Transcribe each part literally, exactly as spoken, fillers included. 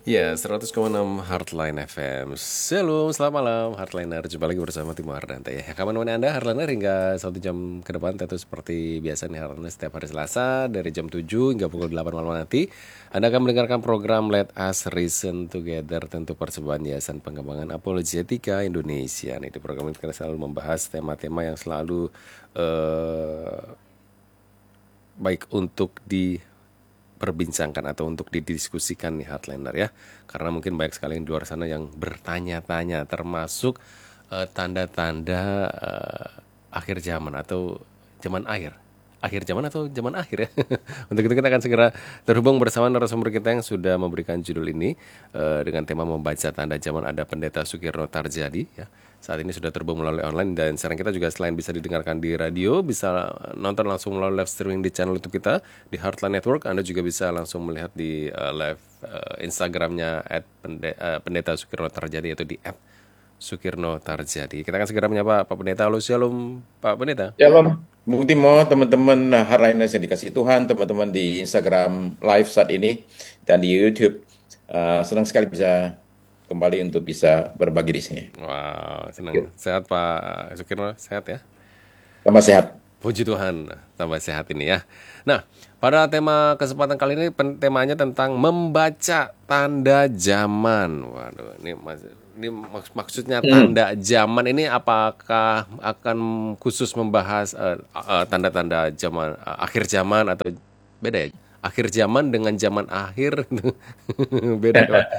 Ya, seratus koma enam Heartline F M. Shalom, selamat malam Heartliner. Jumpa lagi bersama Timo Ardanta ya. Kapan menemani Anda Heartliner hingga satu jam ke depan. Tentu seperti biasa nih Heartliner setiap hari Selasa dari jam tujuh hingga pukul delapan malam nanti. Anda akan mendengarkan program Let Us Reason Together. Tentu persembahan Yayasan Pengembangan Apologetika Indonesia. Nih, di program ini kita selalu membahas tema-tema yang selalu eh, baik untuk di perbincangkan atau untuk didiskusikan nih Heartliner ya. Karena mungkin banyak sekali yang di luar sana yang bertanya-tanya termasuk eh, tanda-tanda eh, akhir zaman atau zaman akhir. Akhir zaman atau zaman akhir ya. Untuk itu kita akan segera terhubung bersama narasumber kita yang sudah memberikan judul ini eh, dengan tema membaca tanda zaman. Ada Pendeta Sukirno Tarjadi ya. Saat ini sudah terhubung melalui online dan sekarang kita juga selain bisa didengarkan di radio, bisa nonton langsung melalui live streaming di channel YouTube kita di Heartline Network. Anda juga bisa langsung melihat di uh, live uh, Instagramnya at Pende- uh, Pendeta Sukirno Tarjadi atau di at Sukirno Tarjadi. Kita akan segera menyapa Pak Pendeta. Halo, shalom Pak Pendeta. Shalom, Bung Timo, teman-teman Hardliners yang dikasih Tuhan, teman-teman di Instagram Live saat ini dan di YouTube. Uh, senang sekali bisa kembali untuk bisa berbagi di sini. Wow, senang. Yuk, Sehat Pak Sukirno, sehat ya? tambah sehat. Puji Tuhan, tambah sehat ini ya. Nah, pada tema kesempatan kali ini pen- temanya tentang membaca tanda zaman. Waduh, ini mas- ini mak- maksudnya Hmm. tanda zaman ini apakah akan khusus membahas eh, eh, tanda-tanda zaman eh, akhir zaman atau beda ya? Akhir zaman dengan zaman akhir beda ya, Pak?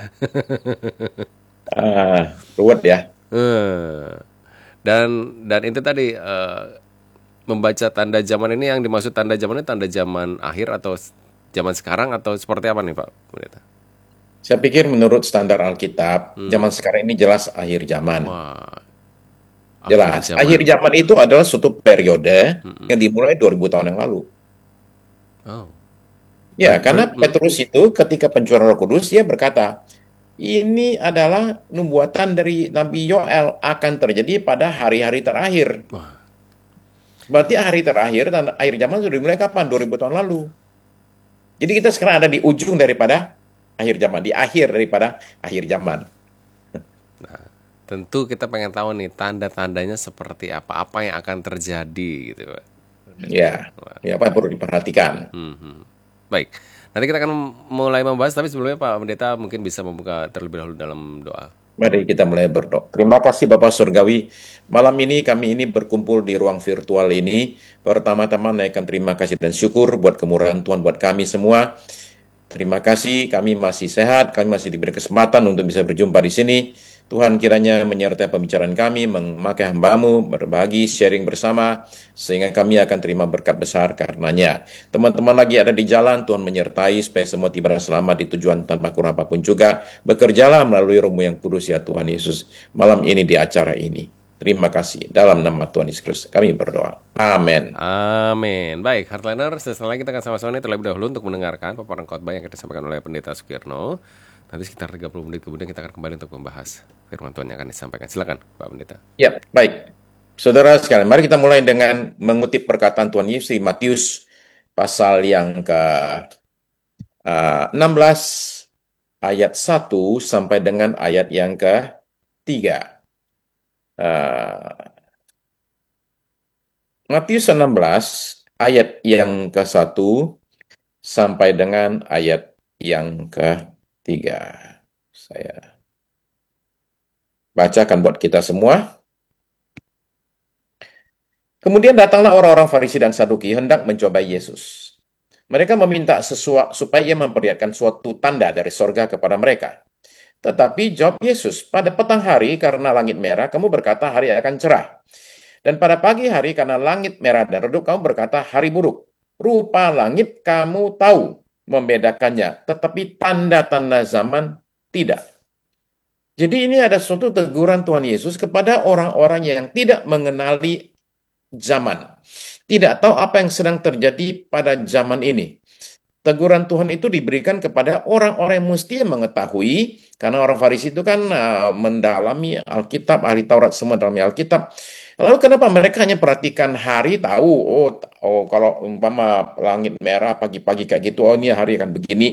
Ah, ruwet ya. Eh, dan dan itu tadi eh, membaca tanda zaman ini yang dimaksud tanda zaman ini tanda zaman akhir atau s- zaman sekarang atau seperti apa nih Pak Pendeta? Saya pikir menurut standar Alkitab, Hmm. zaman sekarang ini jelas akhir zaman. Wah, akhir Jelas, zaman. akhir zaman itu adalah suatu periode Mm-mm. yang dimulai dua ribu tahun yang lalu. Oh, Ya, ber, karena ber- mm. Petrus itu ketika pencurahan Roh Kudus, dia berkata, ini adalah nubuatan dari Nabi Yoel akan terjadi pada hari-hari terakhir. Wah, Berarti hari terakhir dan akhir zaman sudah dimulai kapan? dua ribu tahun lalu. Jadi kita sekarang ada di ujung daripada akhir zaman, di akhir daripada akhir zaman. tentu kita pengen tahu nih tanda-tandanya seperti apa, apa yang akan terjadi gitu Pak. Ya, Wah, ya apa yang perlu diperhatikan. mhm. Baik, nanti kita akan mulai membahas tapi sebelumnya Pak Pendeta mungkin bisa membuka terlebih dahulu dalam doa. Mari kita mulai berdoa. Terima kasih Bapak Surgawi. Malam ini kami ini berkumpul di ruang virtual ini. Pertama-tama naikkan terima kasih dan syukur buat kemurahan Tuhan buat kami semua. Terima kasih, kami masih sehat, kami masih diberi kesempatan untuk bisa berjumpa di sini. Tuhan kiranya menyertai pembicaraan kami, memakai hamba-Mu, berbagi, sharing bersama, sehingga kami akan terima berkat besar karenanya. Teman-teman lagi ada di jalan, Tuhan menyertai supaya semua tiba selamat di tujuan tanpa kurang apapun juga. Bekerjalah melalui Roh-Mu yang kudus ya Tuhan Yesus, malam ini di acara ini. Terima kasih. Dalam nama Tuhan Yesus Kristus kami berdoa. Amin. Amin. Baik, Heartliner, setelah kita akan sama-sama nih terlebih dahulu untuk mendengarkan paparan khotbah yang kita sampaikan oleh Pendeta Sukirno. Nanti sekitar tiga puluh menit kemudian kita akan kembali untuk membahas firman Tuhan yang akan disampaikan. Silakan, Pak Pendeta. Ya, baik. Saudara sekalian, mari kita mulai dengan mengutip perkataan Tuhan Yesus di Matius pasal yang ke uh, enam belas ayat satu sampai dengan ayat yang ke tiga. Uh, Matius enam belas ayat yang ke satu sampai dengan ayat yang ke tiga. Saya bacakan buat kita semua. Kemudian datanglah orang-orang Farisi dan Saduki hendak mencobai Yesus. Mereka meminta sesuatu supaya ia memperlihatkan suatu tanda dari sorga kepada mereka. Tetapi jawab Yesus, pada petang hari karena langit merah, kamu berkata hari akan cerah. Dan pada pagi hari karena langit merah dan redup, kamu berkata hari buruk. Rupa langit kamu tahu membedakannya, tetapi tanda-tanda zaman tidak. Jadi ini ada suatu teguran Tuhan Yesus kepada orang-orang yang tidak mengenali zaman. Tidak tahu apa yang sedang terjadi pada zaman ini. Teguran Tuhan itu diberikan kepada orang-orang yang mesti mengetahui, karena orang Farisi itu kan uh, mendalami Alkitab, ahli Taurat semua dalam Alkitab. Lalu kenapa mereka hanya perhatikan hari, tahu, oh, oh kalau umpama langit merah pagi-pagi kayak gitu, oh ini hari akan begini.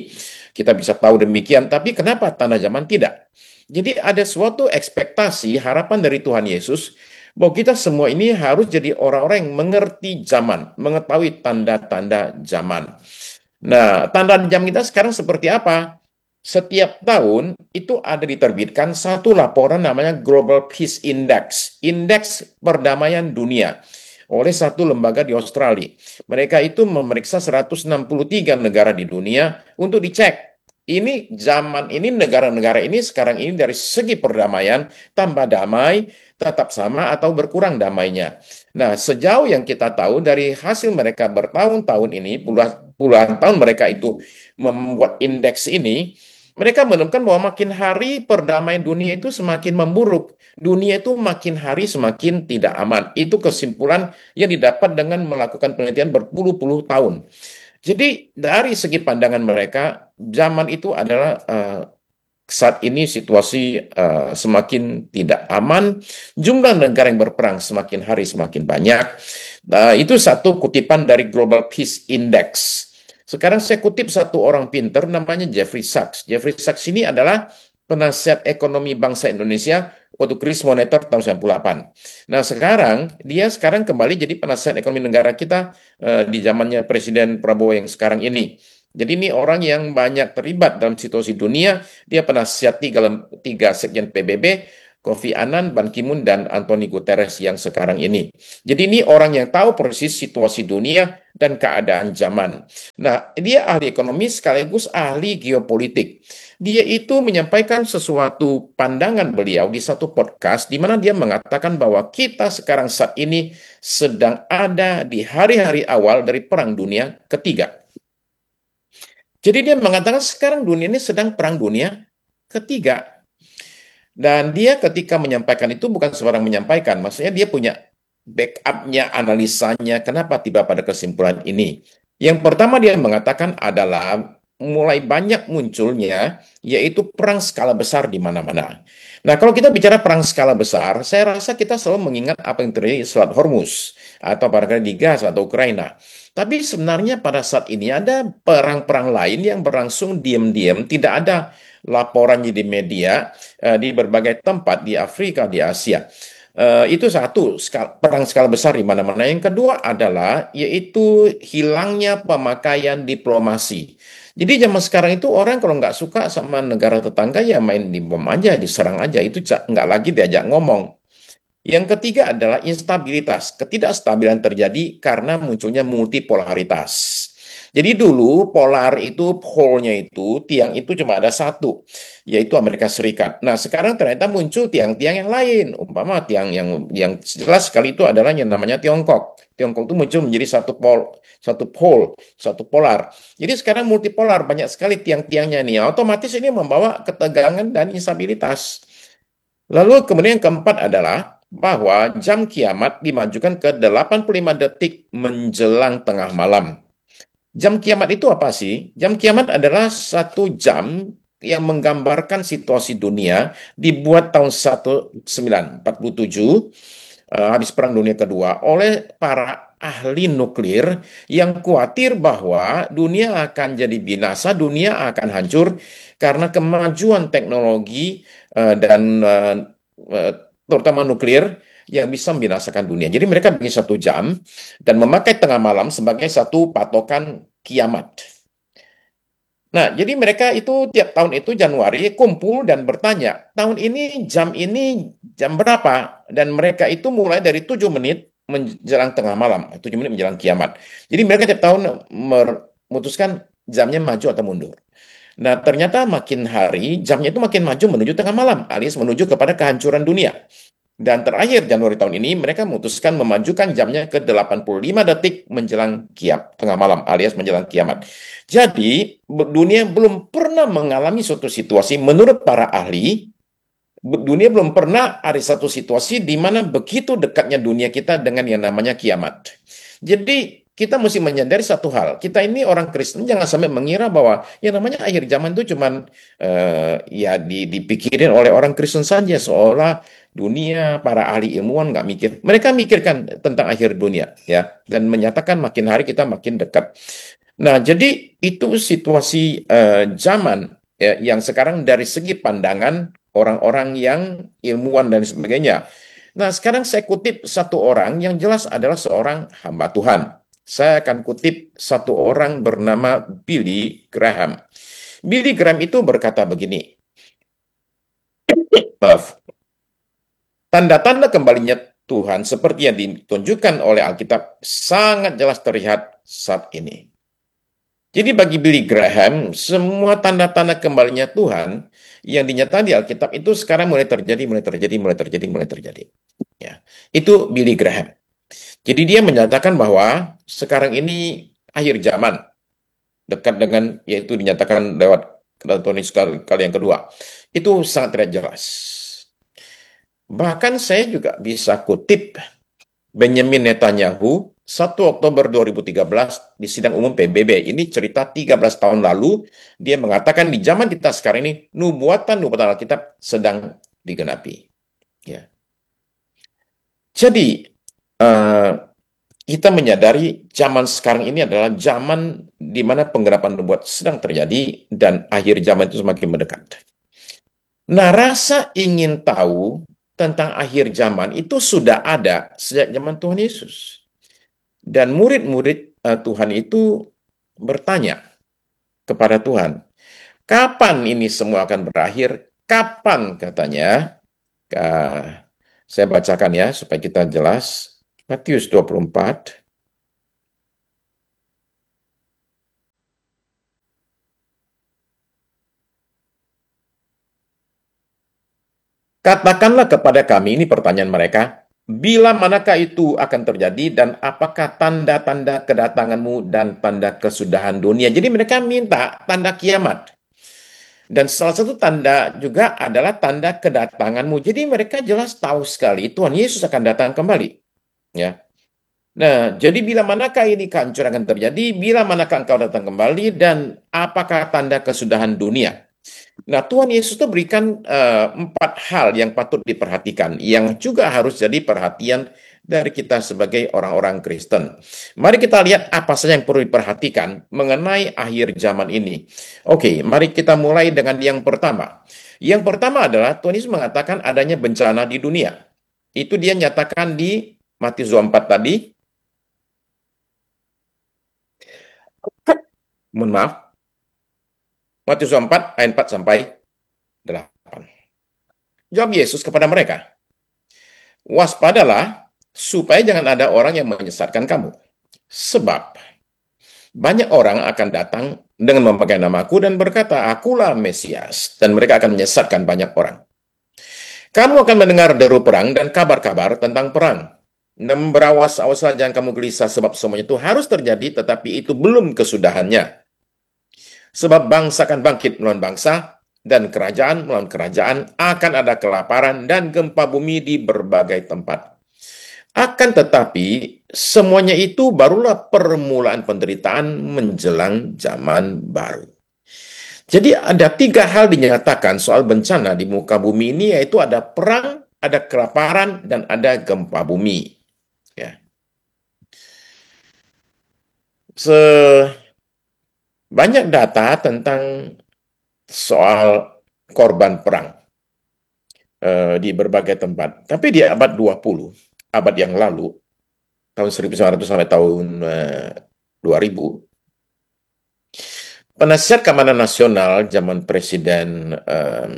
kita bisa tahu demikian, tapi kenapa tanda zaman tidak? Jadi ada suatu ekspektasi, harapan dari Tuhan Yesus bahwa kita semua ini harus jadi orang-orang yang mengerti zaman, mengetahui tanda-tanda zaman. Nah, tanda jam kita sekarang seperti apa? Setiap tahun itu ada diterbitkan satu laporan namanya Global Peace Index, indeks perdamaian dunia oleh satu lembaga di Australia. Mereka itu memeriksa seratus enam puluh tiga negara di dunia untuk dicek. Ini zaman ini negara-negara ini sekarang ini dari segi perdamaian tambah damai, tetap sama atau berkurang damainya. Nah, sejauh yang kita tahu dari hasil mereka bertahun-tahun ini, puluhan, puluhan tahun mereka itu membuat indeks ini, mereka menemukan bahwa makin hari perdamaian dunia itu semakin memburuk. Dunia itu makin hari semakin tidak aman. Itu kesimpulan yang didapat dengan melakukan penelitian berpuluh-puluh tahun. Jadi dari segi pandangan mereka, zaman itu adalah uh, saat ini situasi uh, semakin tidak aman, jumlah negara yang berperang semakin hari semakin banyak. Nah, itu satu kutipan dari Global Peace Index. Sekarang saya kutip satu orang pinter namanya Jeffrey Sachs. Jeffrey Sachs ini adalah penasihat ekonomi bangsa Indonesia waktu krisis moneter tahun sembilan puluh delapan. Nah, sekarang dia sekarang kembali jadi penasihat ekonomi negara kita uh, di zamannya Presiden Prabowo yang sekarang ini. Jadi ini orang yang banyak terlibat dalam situasi dunia. Dia penasihat tiga, tiga sekjen P B B, Kofi Annan, Ban Ki-moon, dan Anthony Guterres yang sekarang ini. Jadi ini orang yang tahu persis situasi dunia dan keadaan zaman. Nah, dia ahli ekonomi sekaligus ahli geopolitik. Dia itu menyampaikan sesuatu pandangan beliau di satu podcast di mana dia mengatakan bahwa kita sekarang saat ini sedang ada di hari-hari awal dari Perang Dunia Ketiga. Jadi dia mengatakan sekarang dunia ini sedang Perang Dunia Ketiga. Dan dia ketika menyampaikan itu bukan sembarang menyampaikan, maksudnya dia punya backup-nya, analisanya, kenapa tiba pada kesimpulan ini. Yang pertama dia mengatakan adalah mulai banyak munculnya, yaitu perang skala besar di mana-mana. Nah, kalau kita bicara perang skala besar, saya rasa kita selalu mengingat apa yang terjadi di Selat Hormuz, atau barangkali di Gaza atau Ukraina. Tapi sebenarnya pada saat ini ada perang-perang lain yang berlangsung diam-diam, tidak ada laporannya di media, uh, di berbagai tempat di Afrika, di Asia. Uh, itu satu, skala, perang skala besar di mana-mana. Yang kedua adalah yaitu hilangnya pemakaian diplomasi. Jadi zaman sekarang itu orang kalau nggak suka sama negara tetangga ya main di bom aja, diserang aja. Itu nggak lagi diajak ngomong. Yang ketiga adalah instabilitas. Ketidakstabilan terjadi karena munculnya multipolaritas. Jadi dulu polar itu, pole-nya itu, tiang itu cuma ada satu, yaitu Amerika Serikat. Nah, sekarang ternyata muncul tiang-tiang yang lain. Umpama tiang yang yang jelas sekali itu adalah yang namanya Tiongkok. Tiongkok itu muncul menjadi satu pol, satu pole, satu polar. Jadi sekarang multipolar, banyak sekali tiang-tiangnya nih. Otomatis ini membawa ketegangan dan instabilitas. Lalu kemudian yang keempat adalah bahwa jam kiamat dimajukan ke delapan puluh lima detik menjelang tengah malam. Jam kiamat itu apa sih? Jam kiamat adalah satu jam yang menggambarkan situasi dunia dibuat tahun seribu sembilan ratus empat puluh tujuh, uh, habis Perang Dunia Kedua, oleh para ahli nuklir yang khawatir bahwa dunia akan jadi binasa, dunia akan hancur karena kemajuan teknologi uh, dan uh, uh, terutama nuklir yang bisa membinasakan dunia. Jadi mereka bikin satu jam dan memakai tengah malam sebagai satu patokan kiamat. Nah, jadi mereka itu tiap tahun itu Januari kumpul dan bertanya, tahun ini jam ini jam berapa? Dan mereka itu mulai dari tujuh menit menjelang tengah malam, tujuh menit menjelang kiamat. Jadi mereka tiap tahun memutuskan jamnya maju atau mundur. Nah, ternyata makin hari jamnya itu makin maju menuju tengah malam, alias menuju kepada kehancuran dunia. Dan terakhir Januari tahun ini mereka memutuskan memajukan jamnya ke delapan puluh lima detik menjelang kiamat, tengah malam alias menjelang kiamat. Jadi dunia belum pernah mengalami suatu situasi menurut para ahli, dunia belum pernah ada satu situasi di mana begitu dekatnya dunia kita dengan yang namanya kiamat. Jadi kita mesti menyadari satu hal, kita ini orang Kristen jangan sampai mengira bahwa yang namanya akhir zaman itu cuman uh, ya dipikirin oleh orang Kristen saja, seolah dunia para ahli ilmuwan nggak mikir. Mereka mikirkan tentang akhir dunia ya dan menyatakan makin hari kita makin dekat. Nah, jadi itu situasi eh, zaman ya, yang sekarang dari segi pandangan orang-orang yang ilmuwan dan sebagainya. Nah, sekarang saya kutip satu orang yang jelas adalah seorang hamba Tuhan. Saya akan kutip satu orang bernama Billy Graham. Billy Graham itu berkata begini, maaf, tanda-tanda kembalinya Tuhan seperti yang ditunjukkan oleh Alkitab sangat jelas terlihat saat ini. Jadi bagi Billy Graham, semua tanda-tanda kembalinya Tuhan yang dinyatakan di Alkitab itu sekarang mulai terjadi, mulai terjadi, mulai terjadi, mulai terjadi. Ya, itu Billy Graham. Jadi dia menyatakan bahwa sekarang ini akhir zaman, dekat dengan, yaitu dinyatakan lewat kedatangan kali, kali yang kedua. Itu sangat tidak jelas. Bahkan saya juga bisa kutip Benjamin Netanyahu satu Oktober dua ribu tiga belas di sidang umum P B B. Ini cerita tiga belas tahun lalu. Dia mengatakan di zaman kita sekarang ini nubuatan-nubuatan Alkitab sedang digenapi. Ya. Jadi uh, kita menyadari zaman sekarang ini adalah zaman di mana penggerapan nubuat sedang terjadi dan akhir zaman itu semakin mendekat. Nah, rasa ingin tahu tentang akhir zaman itu sudah ada sejak zaman Tuhan Yesus. Dan murid-murid uh, Tuhan itu bertanya kepada Tuhan, kapan ini semua akan berakhir? Kapan katanya? Uh, saya bacakan ya supaya kita jelas. Matius dua puluh empat. Katakanlah kepada kami, ini pertanyaan mereka, bila manakah itu akan terjadi dan apakah tanda-tanda kedatanganmu dan tanda kesudahan dunia? Jadi mereka minta tanda kiamat. Dan salah satu tanda juga adalah tanda kedatanganmu. Jadi mereka jelas tahu sekali Tuhan Yesus akan datang kembali. Ya. Nah, jadi bila manakah ini kehancuran akan terjadi, bila manakah engkau datang kembali, dan apakah tanda kesudahan dunia? Nah, Tuhan Yesus itu berikan uh, empat hal yang patut diperhatikan, yang juga harus jadi perhatian dari kita sebagai orang-orang Kristen. Mari kita lihat apa saja yang perlu diperhatikan mengenai akhir zaman ini. Oke, mari kita mulai dengan yang pertama. Yang pertama adalah Tuhan Yesus mengatakan adanya bencana di dunia. Itu dia nyatakan di Matius dua puluh empat tadi. Mohon maaf. Matius dua puluh empat ayat empat sampai delapan. Jawab Yesus kepada mereka, waspadalah supaya jangan ada orang yang menyesatkan kamu. Sebab banyak orang akan datang dengan memakai namaku dan berkata, akulah Mesias. Dan mereka akan menyesatkan banyak orang. Kamu akan mendengar deru perang dan kabar-kabar tentang perang. Dan berawas-awaslah, jangan kamu gelisah, sebab semuanya itu harus terjadi, tetapi itu belum kesudahannya. Sebab bangsa akan bangkit melawan bangsa, dan kerajaan melawan kerajaan, akan ada kelaparan dan gempa bumi di berbagai tempat. Akan tetapi, semuanya itu barulah permulaan penderitaan menjelang zaman baru. Jadi ada tiga hal dinyatakan soal bencana di muka bumi ini, yaitu ada perang, ada kelaparan, dan ada gempa bumi. Ya. Sebanyak data tentang soal korban perang uh, di berbagai tempat. Tapi di abad dua puluh, abad yang lalu, tahun seribu sembilan ratus sampai tahun uh, dua ribu, penasihat keamanan nasional zaman Presiden um,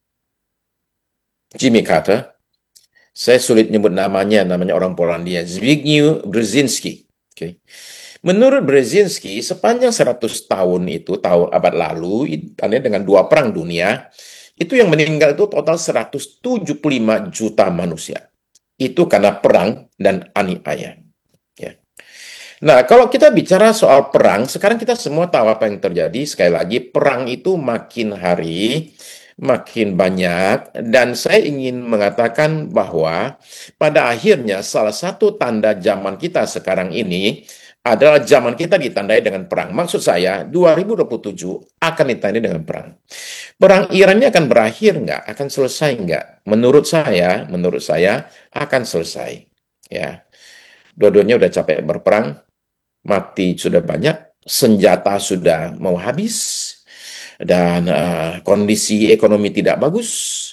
Jimmy Carter, saya sulit nyebut namanya, namanya orang Polandia, Zbigniew Brzezinski. Okay. Menurut Brzezinski, sepanjang seratus tahun itu, tahun abad lalu, dengan dua perang dunia, itu yang meninggal itu total seratus tujuh puluh lima juta manusia. Itu karena perang dan aniaya. Ya. Nah, kalau kita bicara soal perang, sekarang kita semua tahu apa yang terjadi. Sekali lagi, perang itu makin hari makin banyak, dan saya ingin mengatakan bahwa pada akhirnya salah satu tanda zaman kita sekarang ini adalah zaman kita ditandai dengan perang. Maksud saya, dua ribu dua puluh tujuh akan ditandai dengan perang. Perang Iran ini akan berakhir nggak? Akan selesai nggak? Menurut saya, menurut saya akan selesai. Ya, dua-duanya udah capek berperang, mati sudah banyak, senjata sudah mau habis, dan uh, kondisi ekonomi tidak bagus.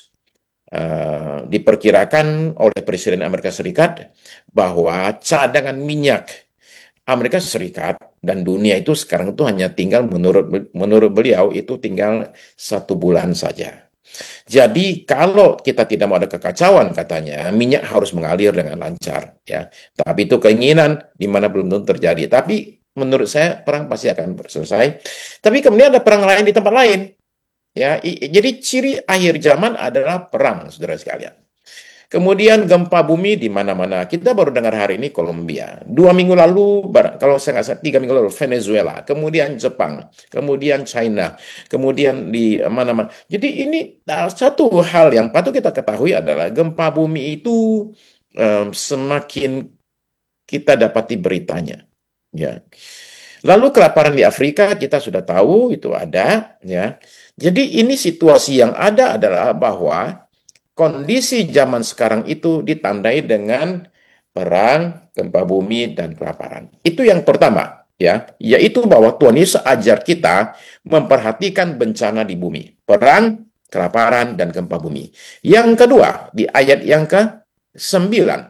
Uh, diperkirakan oleh Presiden Amerika Serikat bahwa cadangan minyak Amerika Serikat dan dunia itu sekarang itu hanya tinggal menurut menurut beliau itu tinggal satu bulan saja. Jadi kalau kita tidak mau ada kekacauan katanya, minyak harus mengalir dengan lancar ya. Tapi itu keinginan di mana belum tentu terjadi. Tapi menurut saya perang pasti akan selesai. Tapi kemudian ada perang lain di tempat lain. Ya, jadi ciri akhir zaman adalah perang, saudara sekalian. Kemudian gempa bumi di mana-mana. Kita baru dengar hari ini Kolombia. Dua minggu lalu, kalau saya nggak salah, tiga minggu lalu Venezuela. Kemudian Jepang. Kemudian China. Kemudian di mana-mana. Jadi ini satu hal yang patut kita ketahui adalah gempa bumi itu um, semakin kita dapati beritanya. Ya. Lalu kelaparan di Afrika kita sudah tahu itu ada. Ya. Jadi ini situasi yang ada adalah bahwa kondisi zaman sekarang itu ditandai dengan perang, gempa bumi, dan kelaparan. Itu yang pertama, ya, yaitu bahwa Tuhan Yesus ajar kita memperhatikan bencana di bumi. Perang, kelaparan, dan gempa bumi. Yang kedua, di ayat yang ke sembilan.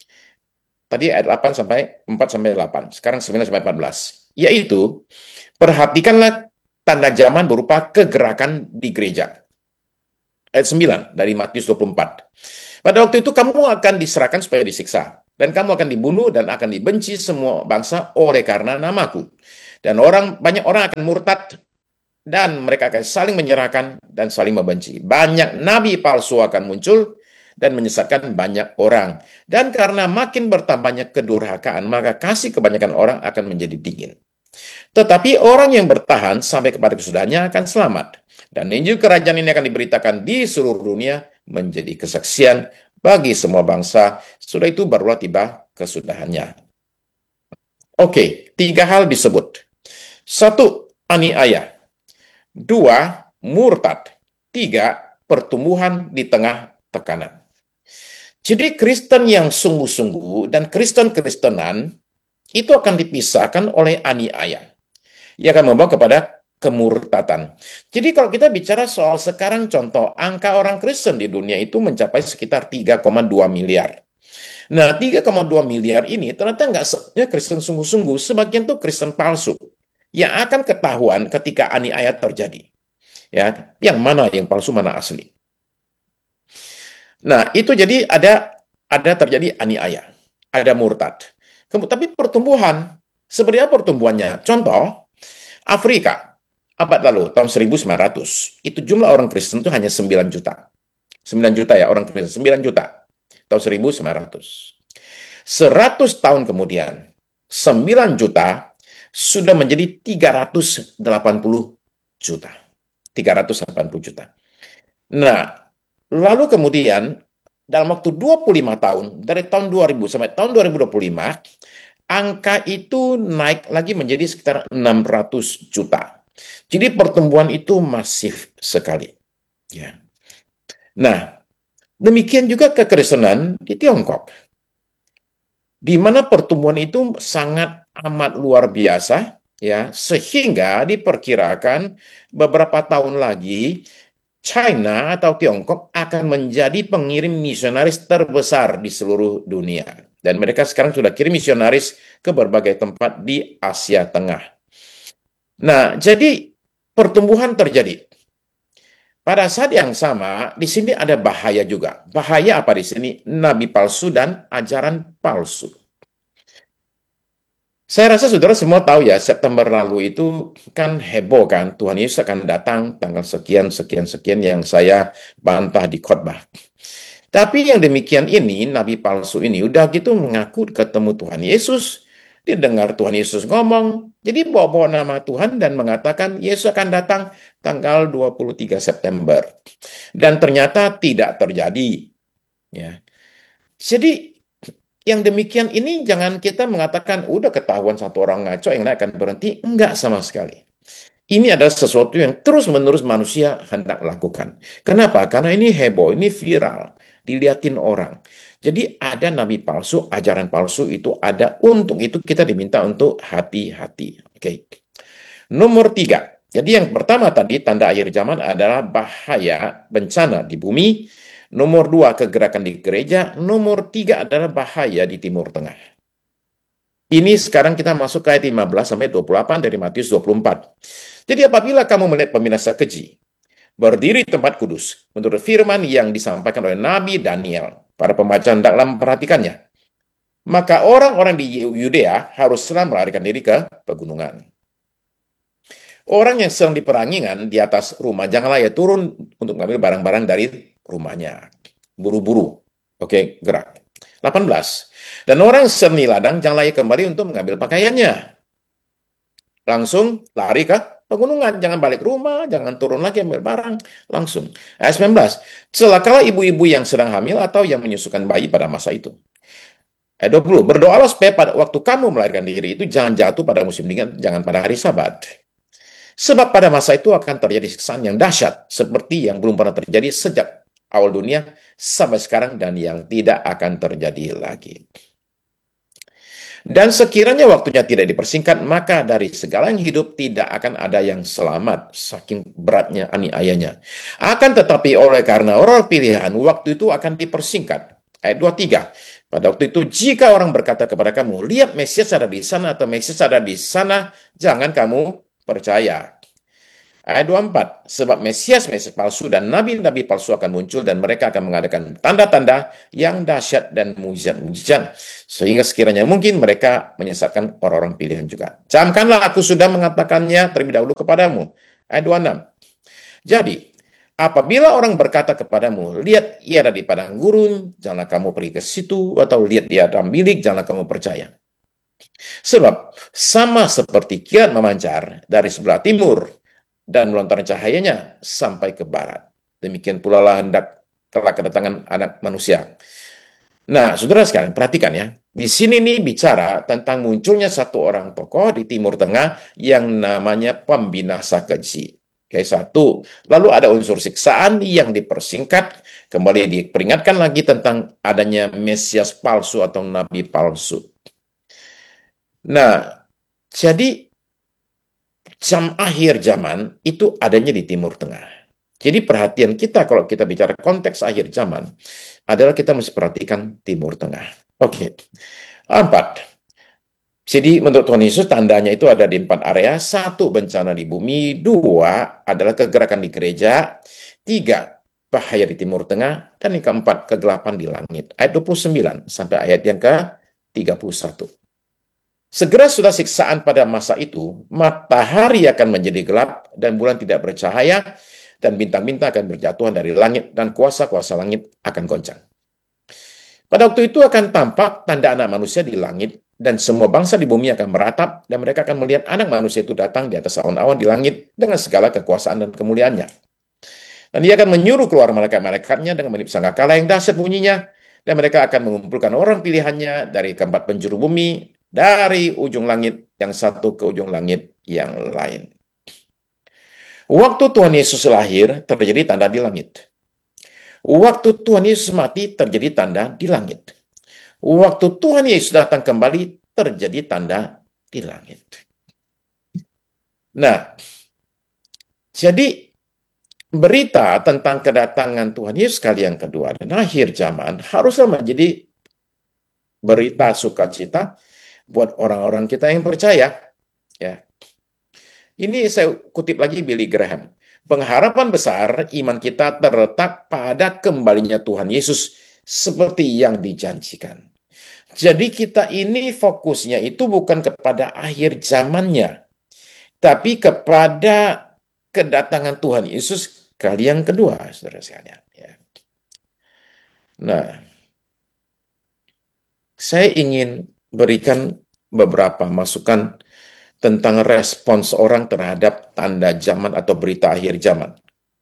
Tadi ayat delapan sampai empat sampai delapan. Sekarang sembilan sampai empat belas. Yaitu, perhatikanlah tanda zaman berupa kegerakan di gereja. Ayat sembilan dari Matius dua puluh empat. Pada waktu itu kamu akan diserahkan supaya disiksa. Dan kamu akan dibunuh dan akan dibenci semua bangsa oleh karena namaku. Dan orang banyak orang akan murtad dan mereka akan saling menyerahkan dan saling membenci. Banyak nabi palsu akan muncul dan menyesatkan banyak orang. Dan karena makin bertambahnya kedurhakaan, maka kasih kebanyakan orang akan menjadi dingin. Tetapi orang yang bertahan sampai kepada kesudahannya akan selamat. Dan Injil kerajaan ini akan diberitakan di seluruh dunia menjadi kesaksian bagi semua bangsa. Sudah itu barulah tiba kesudahannya. Oke, tiga hal disebut. Satu, aniaya. Dua, murtad. Tiga, pertumbuhan di tengah tekanan. Jadi Kristen yang sungguh-sungguh dan Kristen-Kristenan itu akan dipisahkan oleh aniaya. Ia akan membawa kepada kemurtatan. Jadi kalau kita bicara soal sekarang contoh, angka orang Kristen di dunia itu mencapai sekitar tiga koma dua miliar. Nah, tiga koma dua miliar ini ternyata nggak semuanya Kristen sungguh-sungguh, sebagian tuh Kristen palsu. Yang akan ketahuan ketika aniaya terjadi. Ya, yang mana yang palsu, mana asli. Nah, itu jadi ada ada terjadi aniaya, ada murtad. Tapi pertumbuhan, seperti apa pertumbuhannya? Contoh, Afrika, abad lalu, tahun seribu sembilan ratus, itu jumlah orang Kristen itu hanya sembilan juta. sembilan juta ya, orang Kristen, sembilan juta. Tahun seribu sembilan ratus. seratus tahun kemudian, sembilan juta sudah menjadi tiga ratus delapan puluh juta. tiga ratus delapan puluh juta. Nah, lalu kemudian, dalam waktu dua puluh lima tahun, dari tahun dua ribu sampai tahun dua ribu dua puluh lima, angka itu naik lagi menjadi sekitar enam ratus juta. Jadi pertumbuhan itu masif sekali. Ya. Nah, demikian juga kekristenan di Tiongkok, di mana pertumbuhan itu sangat amat luar biasa, ya, sehingga diperkirakan beberapa tahun lagi China atau Tiongkok akan menjadi pengirim misionaris terbesar di seluruh dunia. Dan mereka sekarang sudah kirim misionaris ke berbagai tempat di Asia Tengah. Nah, jadi pertumbuhan terjadi. Pada saat yang sama, di sini ada bahaya juga. Bahaya apa di sini? Nabi palsu dan ajaran palsu. Saya rasa saudara semua tahu ya, September lalu itu kan heboh kan, Tuhan Yesus akan datang tanggal sekian, sekian, sekian yang saya bantah di khotbah. Tapi yang demikian ini, Nabi palsu ini udah gitu mengaku ketemu Tuhan Yesus, dia dengar Tuhan Yesus ngomong, jadi bawa-bawa nama Tuhan dan mengatakan Yesus akan datang tanggal dua puluh tiga September. Dan ternyata tidak terjadi. Ya. Jadi yang demikian ini jangan kita mengatakan udah ketahuan satu orang ngaco yang lain akan berhenti. Enggak sama sekali. Ini adalah sesuatu yang terus-menerus manusia hendak lakukan. Kenapa? Karena ini heboh, ini viral, dilihatin orang. Jadi ada nabi palsu, ajaran palsu itu ada. Untuk itu kita diminta untuk hati-hati. Oke. Nomor tiga. Jadi yang pertama tadi, tanda akhir zaman adalah bahaya bencana di bumi. Nomor dua, kegerakan di gereja. Nomor tiga adalah bahaya di Timur Tengah. Ini sekarang kita masuk ke ayat lima belas sampai dua puluh delapan dari Matius dua puluh empat. Jadi apabila kamu melihat pembinasa keji berdiri di tempat kudus, menurut firman yang disampaikan oleh Nabi Daniel, para pembaca hendaklah memperhatikannya. Maka orang-orang di Yudea haruslah melarikan diri ke pegunungan. Orang yang sedang diperangingan di atas rumah, janganlah ia turun untuk mengambil barang-barang dari rumahnya. Buru-buru. Oke, gerak. delapan belas. Dan orang sedang di ladang, janganlah ia kembali untuk mengambil pakaiannya. Langsung lari ke pegunungan. Jangan balik rumah, jangan turun lagi ambil barang. Langsung. Ayat sembilan belas. Celakalah ibu-ibu yang sedang hamil atau yang menyusukan bayi pada masa itu. Ayat dua puluh. Berdoalah supaya pada waktu kamu melahirkan diri itu jangan jatuh pada musim dingin, jangan pada hari Sabat. Sebab pada masa itu akan terjadi siksaan yang dahsyat, seperti yang belum pernah terjadi sejak awal dunia sampai sekarang dan yang tidak akan terjadi lagi. Dan sekiranya waktunya tidak dipersingkat, maka dari segala yang hidup tidak akan ada yang selamat, saking beratnya aniayanya. Akan tetapi oleh karena orang pilihan, waktu itu akan dipersingkat. Ayat dua puluh tiga. Pada waktu itu, jika orang berkata kepada kamu, lihat Mesias ada di sana atau Mesias ada di sana, jangan kamu percaya. Ayat dua puluh empat. Sebab Mesias, Mesias palsu dan nabi-nabi palsu akan muncul dan mereka akan mengadakan tanda-tanda yang dahsyat dan mujizat-mujizat. Sehingga sekiranya mungkin mereka menyesatkan orang-orang pilihan juga. Camkanlah aku sudah mengatakannya terlebih dahulu kepadamu. Ayat dua puluh enam. Jadi, apabila orang berkata kepadamu, lihat ia ada di padang gurun, janganlah kamu pergi ke situ, atau lihat dia dalam bilik, janganlah kamu percaya. Sebab sama seperti kilat memancar dari sebelah timur dan melontarkan cahayanya sampai ke barat. Demikian pula lah hendak telah kedatangan anak manusia. Nah, saudara sekalian, perhatikan ya. Di sini nih bicara tentang munculnya satu orang tokoh di Timur Tengah yang namanya pembinasa keji. Oke, satu. Lalu ada unsur siksaan yang dipersingkat. Kembali diperingatkan lagi tentang adanya Mesias palsu atau nabi palsu. Nah, jadi jam akhir zaman itu adanya di Timur Tengah. Jadi perhatian kita kalau kita bicara konteks akhir zaman adalah kita mesti perhatikan Timur Tengah. Oke. Empat. Jadi menurut Tuhan Yesus tandanya itu ada di empat area. Satu, bencana di bumi. Dua, adalah kegerakan di gereja. Tiga, bahaya di Timur Tengah. Dan yang keempat, kegelapan di langit. Ayat dua puluh sembilan sampai ayat yang ke tiga puluh satu. Segera sudah siksaan pada masa itu, matahari akan menjadi gelap dan bulan tidak bercahaya, dan bintang-bintang akan berjatuhan dari langit, dan kuasa-kuasa langit akan goncang. Pada waktu itu akan tampak tanda anak manusia di langit, dan semua bangsa di bumi akan meratap, dan mereka akan melihat anak manusia itu datang di atas awan-awan di langit, dengan segala kekuasaan dan kemuliaannya. Dan dia akan menyuruh keluar malaikat-malaikatnya dengan meniup sangkakala yang dahsyat bunyinya, dan mereka akan mengumpulkan orang pilihannya dari keempat penjuru bumi, dari ujung langit yang satu ke ujung langit yang lain. Waktu Tuhan Yesus lahir, terjadi tanda di langit. Waktu Tuhan Yesus mati, terjadi tanda di langit. Waktu Tuhan Yesus datang kembali, terjadi tanda di langit. Nah, jadi berita tentang kedatangan Tuhan Yesus kali yang kedua dan akhir zaman haruslah menjadi berita sukacita buat orang-orang kita yang percaya. Ya. Ini saya kutip lagi Billy Graham. Pengharapan besar iman kita terletak pada kembalinya Tuhan Yesus seperti yang dijanjikan. Jadi kita ini fokusnya itu bukan kepada akhir zamannya, tapi kepada kedatangan Tuhan Yesus kali yang kedua, saudara sekalian. Ya. Nah, saya ingin berikan beberapa masukan tentang respons orang terhadap tanda zaman atau berita akhir zaman.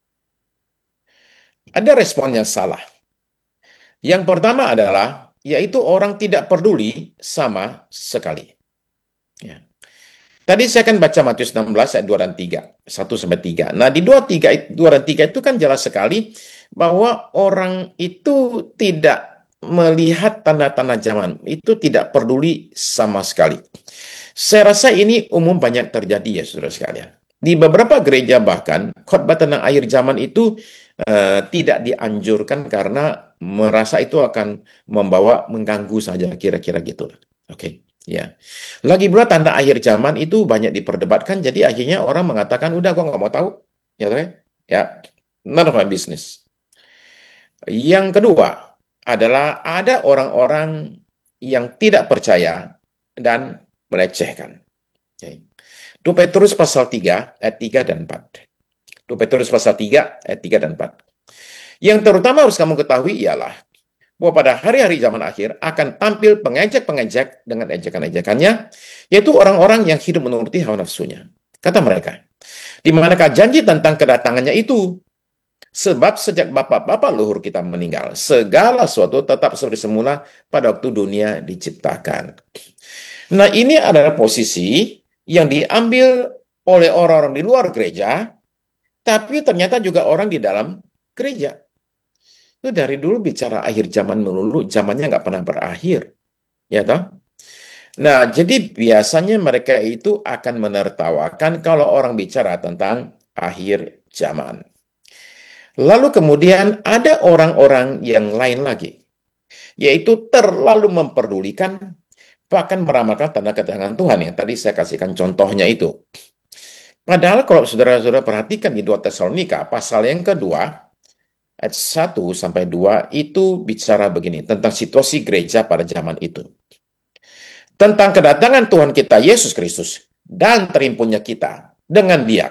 Ada respon yang salah. Yang pertama adalah, yaitu orang tidak peduli sama sekali. Ya. Tadi saya akan baca Matius enam belas ayat dua dan tiga, satu sampai tiga. Nah, di dua, tiga, dua dan tiga itu kan jelas sekali bahwa orang itu tidak melihat tanda-tanda zaman, itu tidak peduli sama sekali. Saya rasa ini umum banyak terjadi ya saudara sekalian. Di beberapa gereja bahkan khotbah tentang akhir zaman itu eh, tidak dianjurkan karena merasa itu akan membawa mengganggu saja kira-kira gitu. Oke, ya. Lagi pula tanda akhir zaman itu banyak diperdebatkan, jadi akhirnya orang mengatakan udah gua nggak mau tahu, ya, toh ya. Ya, none of my business. Yang kedua adalah ada orang-orang yang tidak percaya dan melecehkan. Oke. dua Petrus pasal tiga ayat tiga dan empat. dua Petrus pasal tiga ayat tiga dan empat. Yang terutama harus kamu ketahui ialah bahwa pada hari-hari zaman akhir akan tampil pengejek-pengejek dengan ejekan-ejekannya, yaitu orang-orang yang hidup menuruti hawa nafsunya. Kata mereka, di manakah janji tentang kedatangannya itu? Sebab sejak bapak-bapak luhur kita meninggal, segala sesuatu tetap seperti semula pada waktu dunia diciptakan. Nah, ini adalah posisi yang diambil oleh orang-orang di luar gereja, tapi ternyata juga orang di dalam gereja. Itu dari dulu bicara akhir zaman melulu, zamannya nggak pernah berakhir. Ya toh? Nah, jadi biasanya mereka itu akan menertawakan kalau orang bicara tentang akhir zaman. Lalu kemudian ada orang-orang yang lain lagi, yaitu terlalu memperdulikan, bahkan meramalkan tanda kedatangan Tuhan yang tadi saya kasihkan contohnya itu. Padahal kalau saudara-saudara perhatikan di dua Tesalonika, pasal yang kedua, ayat satu sampai dua, itu bicara begini, tentang situasi gereja pada zaman itu. Tentang kedatangan Tuhan kita, Yesus Kristus, dan terimpunnya kita dengan Dia